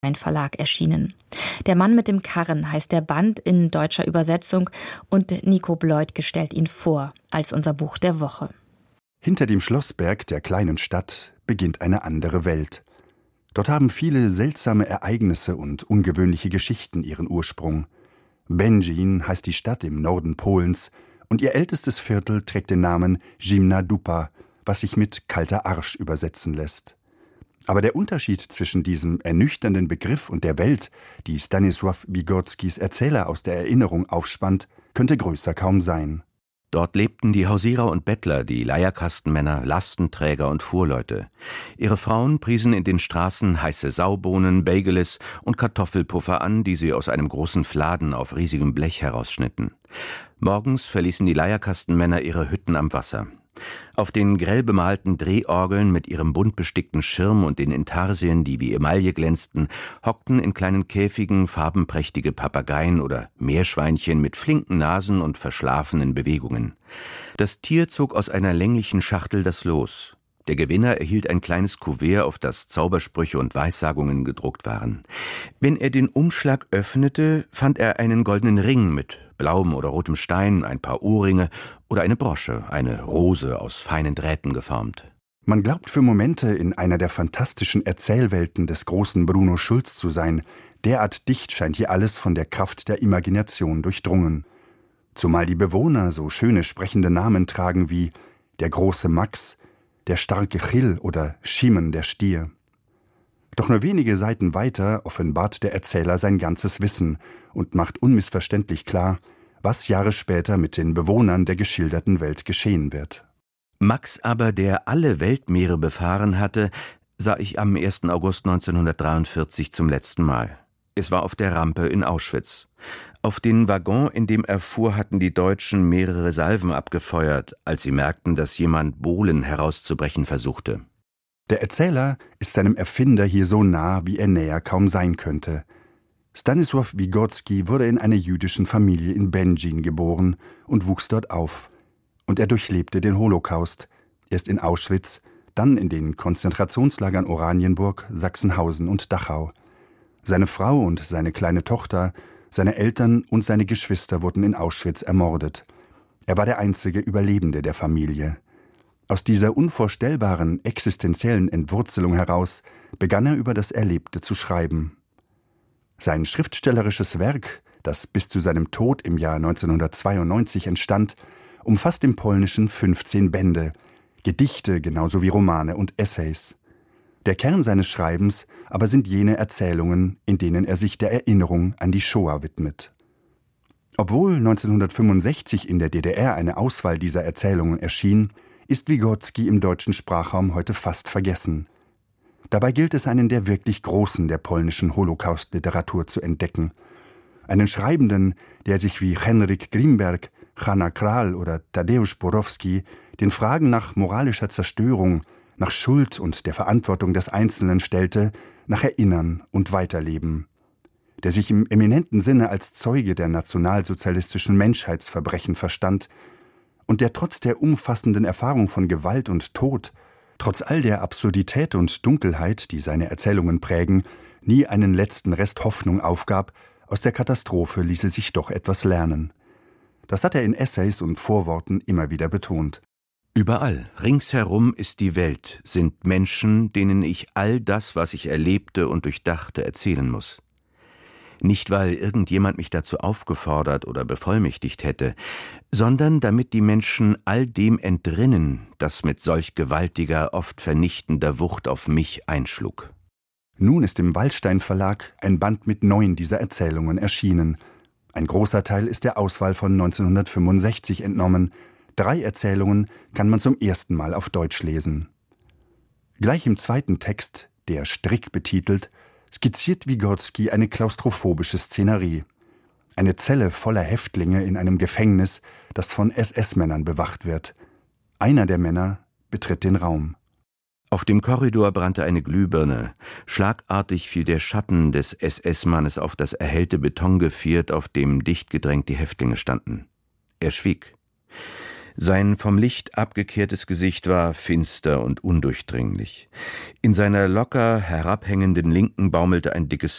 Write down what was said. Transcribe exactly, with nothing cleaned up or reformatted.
Ein Verlag erschienen. Der Mann mit dem Karren heißt der Band in deutscher Übersetzung und Nico Bleutke stellt ihn vor als unser Buch der Woche. Hinter dem Schlossberg der kleinen Stadt beginnt eine andere Welt. Dort haben viele seltsame Ereignisse und ungewöhnliche Geschichten ihren Ursprung. Będzin heißt die Stadt im Norden Polens und ihr ältestes Viertel trägt den Namen Zimna Dupa, was sich mit kalter Arsch übersetzen lässt. Aber der Unterschied zwischen diesem ernüchternden Begriff und der Welt, die Stanisław Wygotskis Erzähler aus der Erinnerung aufspannt, könnte größer kaum sein. Dort lebten die Hausierer und Bettler, die Leierkastenmänner, Lastenträger und Fuhrleute. Ihre Frauen priesen in den Straßen heiße Saubohnen, Bageles und Kartoffelpuffer an, die sie aus einem großen Fladen auf riesigem Blech herausschnitten. Morgens verließen die Leierkastenmänner ihre Hütten am Wasser. Auf den grell bemalten Drehorgeln mit ihrem bunt bestickten Schirm und den Intarsien, die wie Emaille glänzten, hockten in kleinen Käfigen farbenprächtige Papageien oder Meerschweinchen mit flinken Nasen und verschlafenen Bewegungen. Das Tier zog aus einer länglichen Schachtel das Los. Der Gewinner erhielt ein kleines Kuvert, auf das Zaubersprüche und Weissagungen gedruckt waren. Wenn er den Umschlag öffnete, fand er einen goldenen Ring mit blauem oder rotem Stein, ein paar Ohrringe oder eine Brosche, eine Rose aus feinen Drähten geformt. Man glaubt für Momente, in einer der fantastischen Erzählwelten des großen Bruno Schulz zu sein. Derart dicht scheint hier alles von der Kraft der Imagination durchdrungen. Zumal die Bewohner so schöne sprechende Namen tragen wie der große Max, der starke Chill oder Schiemen der Stier. Doch nur wenige Seiten weiter offenbart der Erzähler sein ganzes Wissen und macht unmissverständlich klar, was Jahre später mit den Bewohnern der geschilderten Welt geschehen wird. Max aber, der alle Weltmeere befahren hatte, sah ich am ersten August neunzehnhundertdreiundvierzig zum letzten Mal. Es war auf der Rampe in Auschwitz. Auf den Waggon, in dem er fuhr, hatten die Deutschen mehrere Salven abgefeuert, als sie merkten, dass jemand Bohlen herauszubrechen versuchte. Der Erzähler ist seinem Erfinder hier so nah, wie er näher kaum sein könnte. Stanisław Wygocki wurde in einer jüdischen Familie in Będzin geboren und wuchs dort auf. Und er durchlebte den Holocaust, erst in Auschwitz, dann in den Konzentrationslagern Oranienburg, Sachsenhausen und Dachau. Seine Frau und seine kleine Tochter, seine Eltern und seine Geschwister wurden in Auschwitz ermordet. Er war der einzige Überlebende der Familie. Aus dieser unvorstellbaren existenziellen Entwurzelung heraus begann er über das Erlebte zu schreiben. Sein schriftstellerisches Werk, das bis zu seinem Tod im Jahr neunzehnhundertzweiundneunzig entstand, umfasst im Polnischen fünfzehn Bände, Gedichte genauso wie Romane und Essays. Der Kern seines Schreibens aber sind jene Erzählungen, in denen er sich der Erinnerung an die Shoah widmet. Obwohl neunzehnhundertfünfundsechzig in der D D R eine Auswahl dieser Erzählungen erschien, ist Wygocki im deutschen Sprachraum heute fast vergessen. Dabei gilt es, einen der wirklich Großen der polnischen Holocaust-Literatur zu entdecken. Einen Schreibenden, der sich wie Henryk Grimberg, Hanna Kral oder Tadeusz Borowski den Fragen nach moralischer Zerstörung, nach Schuld und der Verantwortung des Einzelnen stellte, nach Erinnern und Weiterleben. Der sich im eminenten Sinne als Zeuge der nationalsozialistischen Menschheitsverbrechen verstand und der trotz der umfassenden Erfahrung von Gewalt und Tod, trotz all der Absurdität und Dunkelheit, die seine Erzählungen prägen, nie einen letzten Rest Hoffnung aufgab, aus der Katastrophe ließe sich doch etwas lernen. Das hat er in Essays und Vorworten immer wieder betont. Überall, ringsherum ist die Welt, sind Menschen, denen ich all das, was ich erlebte und durchdachte, erzählen muss. Nicht, weil irgendjemand mich dazu aufgefordert oder bevollmächtigt hätte, sondern damit die Menschen all dem entrinnen, das mit solch gewaltiger, oft vernichtender Wucht auf mich einschlug. Nun ist im Wallstein Verlag ein Band mit neun dieser Erzählungen erschienen. Ein großer Teil ist der Auswahl von neunzehnhundertfünfundsechzig entnommen. Drei Erzählungen kann man zum ersten Mal auf Deutsch lesen. Gleich im zweiten Text, der Strick betitelt, skizziert Wygocki eine klaustrophobische Szenerie. Eine Zelle voller Häftlinge in einem Gefängnis, das von S S-Männern bewacht wird. Einer der Männer betritt den Raum. Auf dem Korridor brannte eine Glühbirne. Schlagartig fiel der Schatten des S S-Mannes auf das erhellte Betongeviert, auf dem dicht gedrängt die Häftlinge standen. Er schwieg. Sein vom Licht abgekehrtes Gesicht war finster und undurchdringlich. In seiner locker herabhängenden Linken baumelte ein dickes